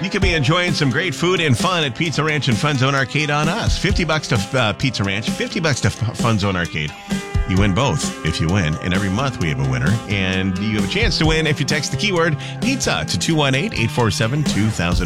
You could be enjoying some great food and fun at Pizza Ranch and Fun Zone Arcade on us. $50 to Pizza Ranch, $50 to Fun Zone Arcade. You win both if you win. And every month we have a winner. And you have a chance to win if you text the keyword pizza to 218-847-2000.